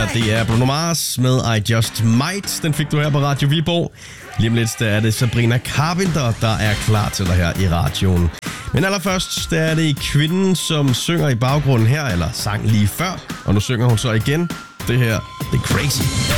her, det er Bruno Mars med I Just Might. Den fik du her på Radio Viborg. Lige om lidt, der er det Sabrina Carpenter, der er klar til dig her i radioen. Men allerførst, der er det kvinden, som synger i baggrunden her, eller sang lige før. Og nu synger hun så igen. Det her, det er Crazy.